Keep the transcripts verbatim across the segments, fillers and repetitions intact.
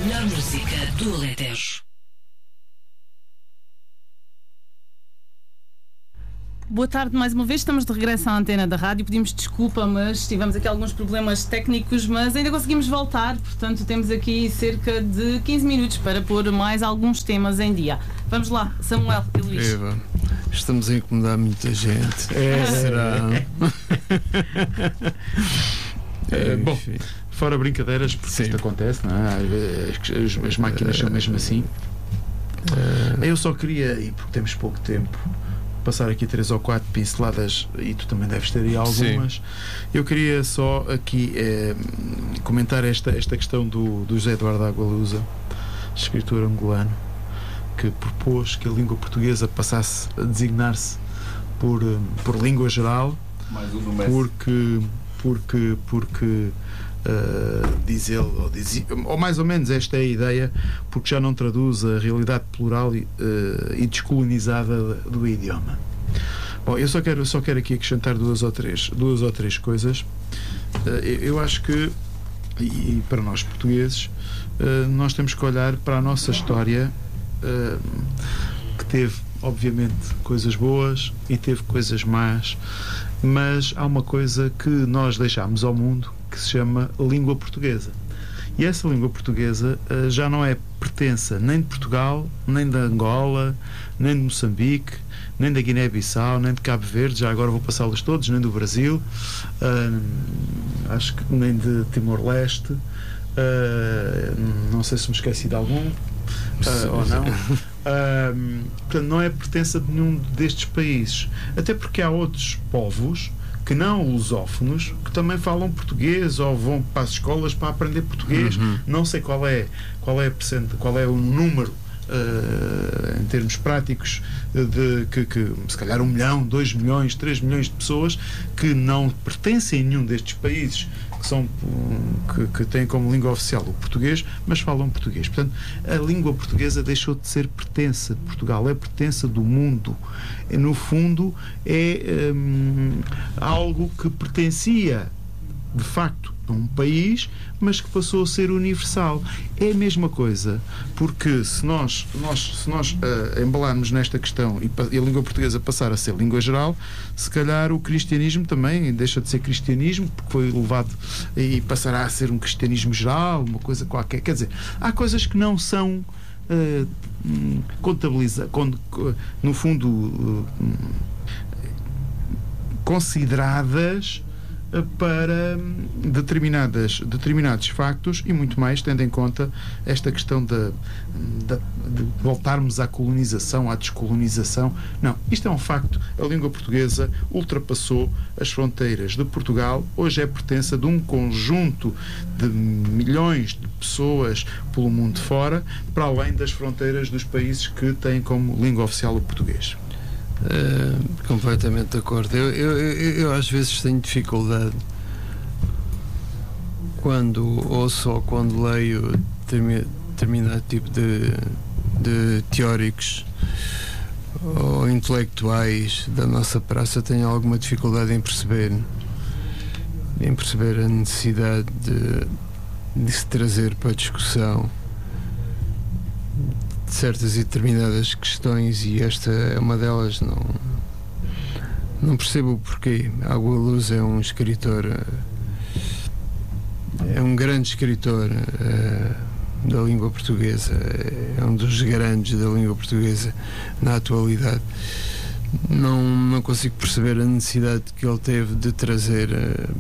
melhor música do Alentejo. Boa tarde mais uma vez, estamos de regresso à antena da rádio. Pedimos desculpa, mas tivemos aqui alguns problemas técnicos, mas ainda conseguimos voltar, portanto temos aqui cerca de quinze minutos para pôr mais alguns temas em dia. Vamos lá, Samuel e Luís. Eva, estamos a incomodar muita gente. É, será? É, bom, fora brincadeiras, porque Sim. isto acontece, não é? As, as, as máquinas são mesmo assim. Uh, eu só queria, e porque temos pouco tempo, passar aqui três ou quatro pinceladas, e tu também deves ter aí algumas. Sim. Eu queria só aqui eh, comentar esta, esta questão do, do José Eduardo Agualusa, escritor angolano, que propôs que a língua portuguesa passasse a designar-se por, por língua geral, mais um porque, porque, porque uh, diz ele, ou, diz, ou mais ou menos esta é a ideia, porque já não traduz a realidade plural e, uh, e descolonizada do idioma. Bom, eu só quero, só quero aqui acrescentar duas ou três, duas ou três coisas. Uh, eu acho que, e, e para nós portugueses, uh, nós temos que olhar para a nossa história, uh, que teve, obviamente, coisas boas e teve coisas más, mas há uma coisa que nós deixámos ao mundo que se chama língua portuguesa. E essa língua portuguesa uh, já não é pertença nem de Portugal, nem de Angola, nem de Moçambique, nem da Guiné-Bissau, nem de Cabo Verde, já agora vou passá-los todos, nem do Brasil, uh, acho que nem de Timor-Leste, uh, não sei se me esqueci de algum, uh, ou não. Uh, portanto, não é pertença de nenhum destes países, até porque há outros povos que não lusófonos que também falam português ou vão para as escolas para aprender português. Uhum. Não sei qual é, qual é, a percent... qual é o número uh, em termos práticos de que, que se calhar um milhão, dois milhões, três milhões de pessoas que não pertencem a nenhum destes países que, são, que, que têm como língua oficial o português, mas falam português. Portanto, a língua portuguesa deixou de ser pertença de Portugal, é pertença do mundo. E, no fundo, é hum, algo que pertencia de facto a um país, mas que passou a ser universal. É a mesma coisa, porque se nós, nós, se nós uh, embalarmos nesta questão e, e a língua portuguesa passar a ser língua geral, se calhar o cristianismo também deixa de ser cristianismo, porque foi levado e passará a ser um cristianismo geral, uma coisa qualquer. Quer dizer, há coisas que não são uh, contabilizadas, no fundo uh, consideradas para determinadas, determinados factos e muito mais tendo em conta esta questão de, de, de voltarmos à colonização, à descolonização. Não, isto é um facto. A língua portuguesa ultrapassou as fronteiras de Portugal, hoje é pertença de um conjunto de milhões de pessoas pelo mundo fora, para além das fronteiras dos países que têm como língua oficial o português. Uh, completamente de acordo. Eu, eu, eu, eu às vezes tenho dificuldade quando ouço ou quando leio termi, determinado tipo de, de teóricos ou intelectuais da nossa praça, tenho alguma dificuldade em perceber em perceber a necessidade de, de se trazer para a discussão certas e determinadas questões, e esta é uma delas. Não, não percebo o porquê. Agualusa é um escritor, é um grande escritor uh, da língua portuguesa, é um dos grandes da língua portuguesa na atualidade. Não, não consigo perceber a necessidade que ele teve de trazer uh,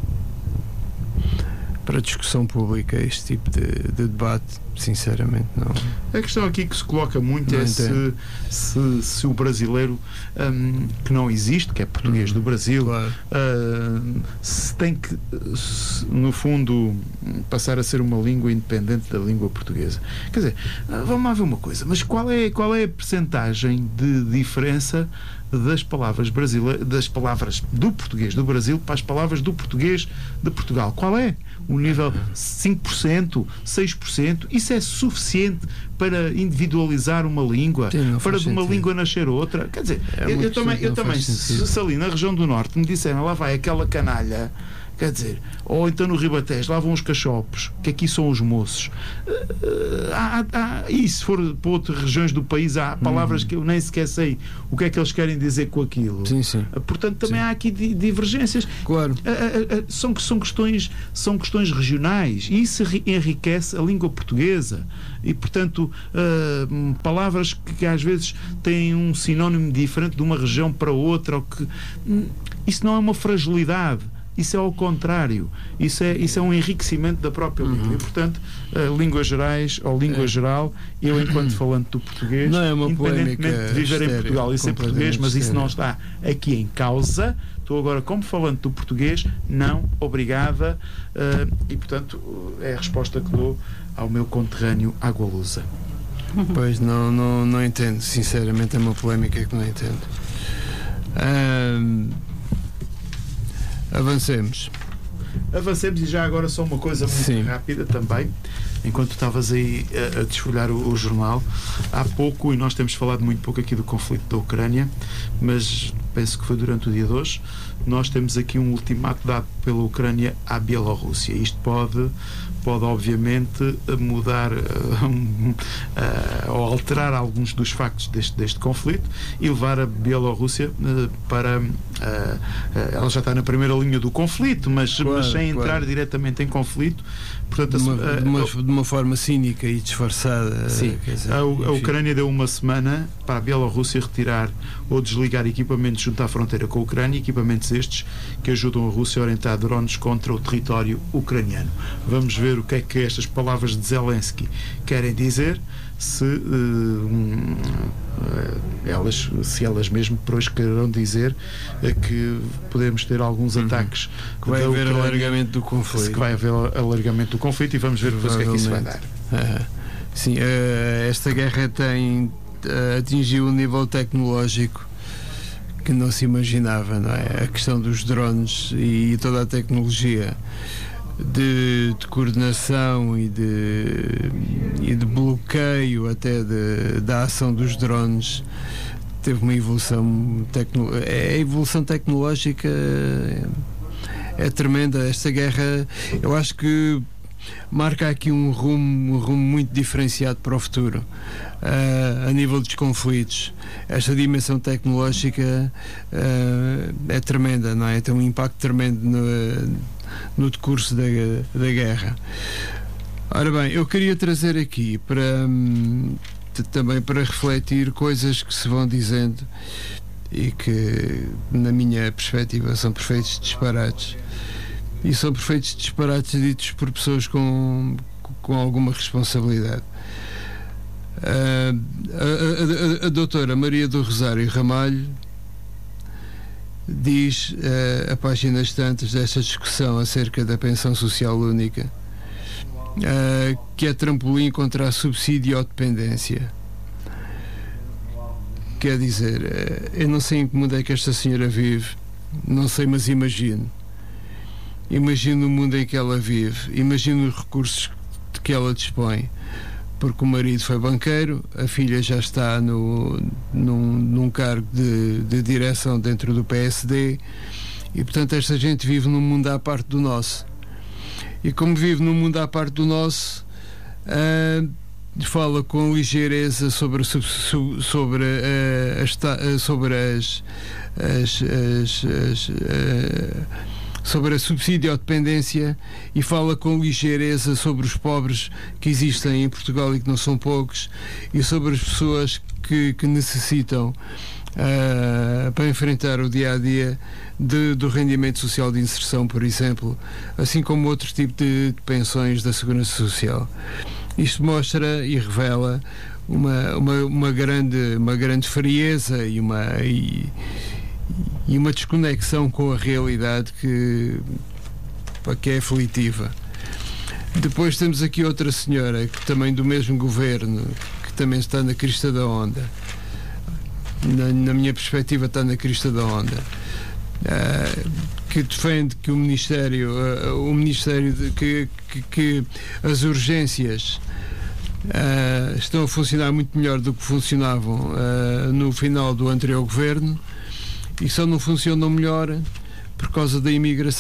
para a discussão pública este tipo de, de debate. Sinceramente, não. A questão aqui que se coloca muito não é se, se, se o brasileiro um, que não existe, que é português do Brasil, claro. uh, se tem que, se, no fundo, passar a ser uma língua independente da língua portuguesa. Quer dizer, uh, vamos lá ver uma coisa, mas qual é, qual é a percentagem de diferença das palavras brasileiras, das palavras do português do Brasil para as palavras do português de Portugal? Qual é? O nível cinco por cento, seis por cento? Isso é suficiente para individualizar uma língua? Sim, para de uma sentido. língua nascer outra? Quer dizer, é eu, eu também, eu também se, se ali na região do Norte me disseram, lá vai aquela canalha Quer dizer, ou então no Ribatejo, lá vão os cachopos, que aqui são os moços. Uh, há, há, e se for para outras regiões do país, há palavras uhum. que eu nem sequer sei o que é que eles querem dizer com aquilo. Sim, sim. Uh, portanto, também sim. há aqui di divergências. Claro. Uh, uh, uh, são, são, questões, são questões regionais e isso enriquece a língua portuguesa. E, portanto, uh, palavras que, que às vezes têm um sinónimo diferente de uma região para outra, ou que, uh, isso não é uma fragilidade. Isso é ao contrário, isso é, isso é um enriquecimento da própria língua. Uhum. E, portanto, uh, línguas gerais ou língua é. geral, eu, enquanto falante do português, não é uma independentemente de viver estéreo, em Portugal e ser português, mas isso não está aqui em causa. Estou agora como falante do português, não, obrigada, uh, e, portanto, é a resposta que dou ao meu conterrâneo Agualusa. Pois, não, não, não entendo, sinceramente, é uma polémica que não entendo. Um... Avancemos. Avancemos e já agora só uma coisa muito Sim. rápida também, enquanto estavas aí a, a desfolhar o, o jornal. Há pouco, e nós temos falado muito pouco aqui do conflito da Ucrânia, mas penso que foi durante o dia de hoje, nós temos aqui um ultimato dado pela Ucrânia à Bielorrússia. Isto pode, pode obviamente mudar uh, uh, ou alterar alguns dos factos deste, deste conflito e levar a Bielorrússia uh, para uh, uh, ela já está na primeira linha do conflito, mas, claro, mas sem entrar claro. diretamente em conflito. Portanto, de, uma, uh, de, uma, de uma forma cínica e disfarçada. Sim, quer dizer, a, a Ucrânia deu uma semana para a Bielorrússia retirar ou desligar equipamentos junto à fronteira com a Ucrânia, equipamentos estes que ajudam a Rússia a orientar drones contra o território ucraniano. Vamos ver o que é que estas palavras de Zelensky querem dizer, se uh, elas, se elas mesmo por hoje quererão dizer uh, que podemos ter alguns uhum. ataques. Que vai haver Ucrânia, alargamento do conflito. Que vai haver alargamento do conflito e vamos ver depois o que é que isso vai dar. Uh, sim, uh, esta guerra tem uh, atingiu um nível tecnológico que não se imaginava, não é? A questão dos drones e toda a tecnologia de, de coordenação e de, e de bloqueio até de, da ação dos drones teve uma evolução tecno, a evolução tecnológica é, é tremenda. Esta guerra, eu acho que marca aqui um rumo, um rumo muito diferenciado para o futuro, uh, a nível dos conflitos. Esta dimensão tecnológica uh, é tremenda, não é? Tem um impacto tremendo no, no decurso da, da guerra. Ora bem, eu queria trazer aqui para um, também para refletir coisas que se vão dizendo e que, na minha perspectiva, são perfeitos disparates. E são perfeitos disparates ditos por pessoas com, com alguma responsabilidade. Uh, a, a, a, a doutora Maria do Rosário Ramalho diz, uh, a páginas tantas desta discussão acerca da pensão social única, uh, que é trampolim contra a subsidiodependência. Quer dizer, uh, eu não sei em que mundo é que esta senhora vive, não sei, mas imagino. Imagino o mundo em que ela vive, imagino os recursos de que ela dispõe, porque o marido foi banqueiro, a filha já está no, num, num cargo de, de direção dentro do P S D e, portanto, esta gente vive num mundo à parte do nosso. E como vive num mundo à parte do nosso, uh, fala com ligeireza sobre, sobre, uh, as, sobre as, as, as, as uh, sobre a subsidiodependência e fala com ligeireza sobre os pobres que existem em Portugal e que não são poucos, e sobre as pessoas que, que necessitam uh, para enfrentar o dia-a-dia de, do rendimento social de inserção, por exemplo, assim como outro tipo de, de pensões da Segurança Social. Isto mostra e revela uma, uma, uma, grande, uma grande frieza e uma... E, e uma desconexão com a realidade que, que é aflitiva. Depois temos aqui outra senhora que também do mesmo governo, que também está na crista da onda, na, na minha perspectiva está na crista da onda, uh, que defende que o Ministério uh, o Ministério de, que, que, que as urgências uh, estão a funcionar muito melhor do que funcionavam uh, no final do anterior governo, e só não funcionam melhor por causa da imigração.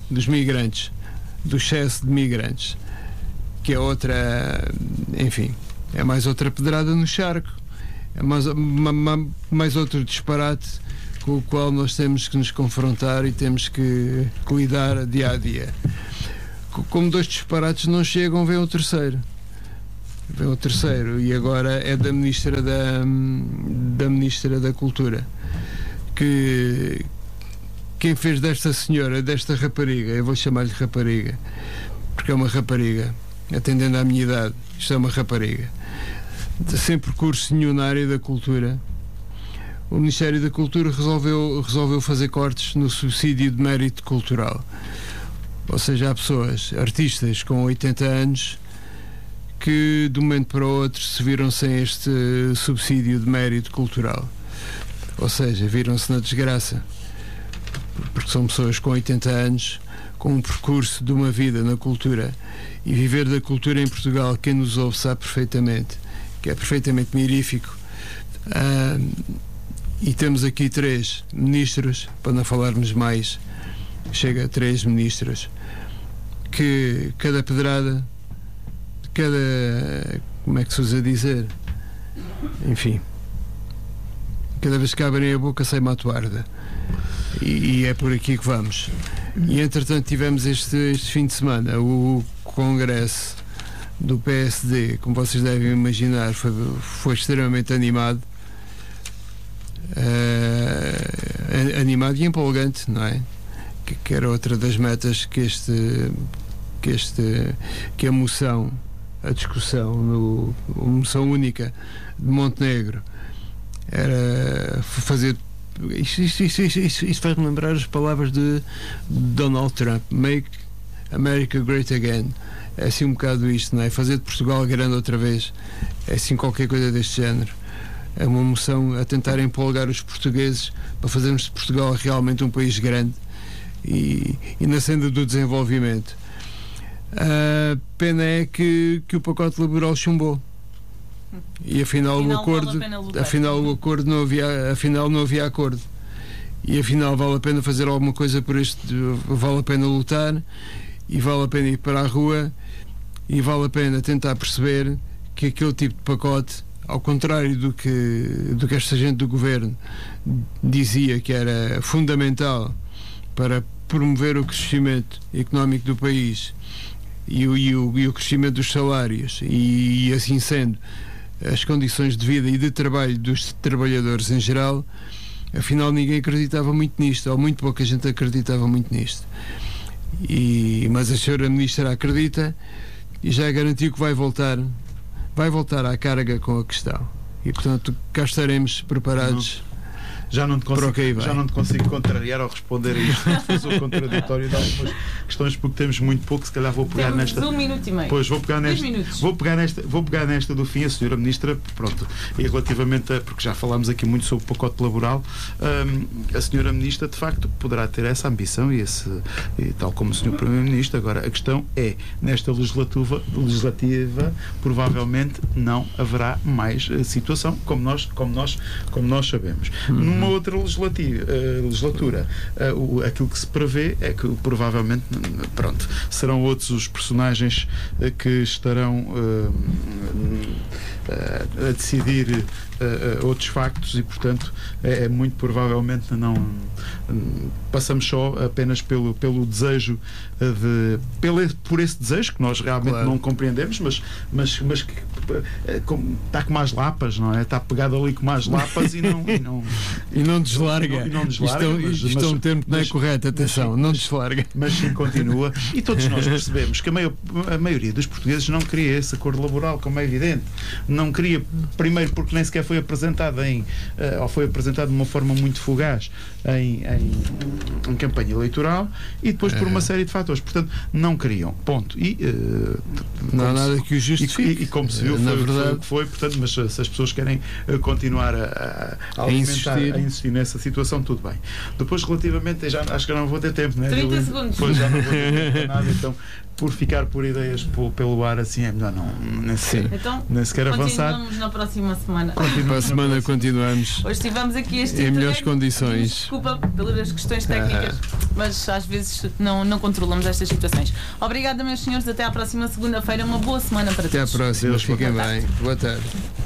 dos migrantes, do excesso de migrantes, que é outra, enfim, é mais outra pedrada no charco, é mais, ma, ma, mais outro disparate com o qual nós temos que nos confrontar e temos que, que lidar dia a dia. Como dois disparates não chegam, vem o terceiro. Vem o terceiro, e agora é da Ministra da, da Ministra da Cultura, que quem fez desta senhora, desta rapariga, eu vou chamar-lhe rapariga, porque é uma rapariga, atendendo à minha idade, isto é uma rapariga, sem percurso nenhum na área da cultura. O Ministério da Cultura resolveu, resolveu fazer cortes no subsídio de mérito cultural. Ou seja, há pessoas, artistas com oitenta anos, que de um momento para o outro se viram sem este subsídio de mérito cultural. Ou seja, viram-se na desgraça. Porque são pessoas com oitenta anos, com um percurso de uma vida na cultura. E viver da cultura em Portugal, quem nos ouve sabe perfeitamente, que é perfeitamente mirífico. Ah, e temos aqui três ministros, para não falarmos mais, chega a três ministros, que cada pedrada, cada, como é que se usa dizer, enfim, cada vez que abrem a boca sai uma toarda, e, e é por aqui que vamos. E entretanto tivemos este, este fim de semana o congresso do P S D, como vocês devem imaginar, foi, foi extremamente animado, uh, animado e empolgante, não é? Que, que era outra das metas que este que este que a moção, a discussão no a moção única de Montenegro era fazer isto, isto, isto, isto, isto faz-me lembrar as palavras de Donald Trump, make America great again. É assim um bocado isto, não é? Fazer de Portugal grande outra vez, é assim qualquer coisa deste género. É uma moção a tentar empolgar os portugueses para fazermos de Portugal realmente um país grande e, e na senda do desenvolvimento. A pena é que, que o pacote laboral chumbou. E afinal, afinal o acordo, afinal o acordo não havia, afinal não havia acordo. E afinal vale a pena fazer alguma coisa por este, vale a pena lutar e vale a pena ir para a rua e vale a pena tentar perceber que aquele tipo de pacote, ao contrário do que, do que esta gente do governo dizia que era fundamental para promover o crescimento económico do país e o, e o, e o crescimento dos salários e, e assim sendo as condições de vida e de trabalho dos trabalhadores em geral, afinal ninguém acreditava muito nisto, ou muito pouca gente acreditava muito nisto. E, mas a senhora Ministra acredita e já garantiu que vai voltar vai voltar à carga com a questão e portanto cá estaremos preparados. Não. Já não, te consigo, já não te consigo contrariar ou responder a isto. Sou contraditório de algumas questões porque temos muito pouco. Se calhar vou pegar temos nesta. Um minuto e meio. Pois vou pegar nesta. Vou pegar nesta. Vou pegar nesta do fim. A senhora Ministra, pronto. E relativamente a, porque já falámos aqui muito sobre o pacote laboral, um, a senhora Ministra de facto poderá ter essa ambição e esse, e tal como o senhor Primeiro-Ministro. Agora a questão é nesta legislativa, legislativa provavelmente não haverá mais uh, situação como nós, como nós, como nós sabemos. Uhum. Numa outra legislativa, uh, legislatura, uh, o, aquilo que se prevê é que provavelmente, pronto, serão outros os personagens uh, que estarão uh, uh, a decidir uh, uh, outros factos e, portanto, é, é muito provavelmente não um, passamos só apenas pelo, pelo desejo uh, de, pelo, por esse desejo que nós realmente claro. Não compreendemos, mas, mas, mas que uh, com, está com mais lapas, não é? Está pegado ali com mais lapas e não e não, e não deslarga. E não, e não deslarga isto, mas, isto mas, é um termo que não é correto, atenção, mas, não deslarga. Mas sim continua. E todos nós percebemos que a, maior, a maioria dos portugueses não queria esse acordo laboral, como é evidente. Não queria, primeiro porque nem sequer foi apresentado em, uh, ou foi apresentado de uma forma muito fugaz em, em, em campanha eleitoral e depois por uma série de fatores. Portanto, não queriam. Ponto. E uh, não há nada que o justifique. E, e como se viu, foi, foi o que foi. Portanto, mas se as pessoas querem uh, continuar a, a, a, insistir. a insistir nessa situação, tudo bem. Depois, relativamente, já, acho que eu não vou ter tempo, né? trinta segundos. Depois já não vou ter tempo para nada, então por ficar por ideias pelo, pelo ar assim é melhor não nem sequer, então, nem sequer avançar. Continuamos na próxima semana. Para a semana continuamos. Hoje tivemos aqui este em melhores condições. Desculpa pelas questões técnicas. Ah. mas às vezes não, não controlamos estas situações. Obrigada, meus senhores, até à próxima segunda-feira, uma boa semana para Até todos. à próxima, Deus, fiquem boa bem. Boa tarde.